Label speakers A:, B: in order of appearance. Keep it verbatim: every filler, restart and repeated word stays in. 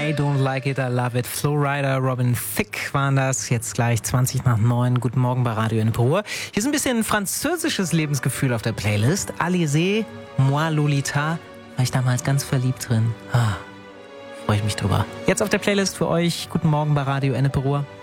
A: I don't like it, I love it. Flowrider, Robin Thicke waren das. Jetzt gleich zwanzig nach neun. Guten Morgen bei Radio N-Pur. Hier ist ein bisschen französisches Lebensgefühl auf der Playlist. Alizé, Moi Lolita. War ich damals ganz verliebt drin. Ah, freue ich mich drüber. Jetzt auf der Playlist für euch. Guten Morgen bei Radio N-Pur.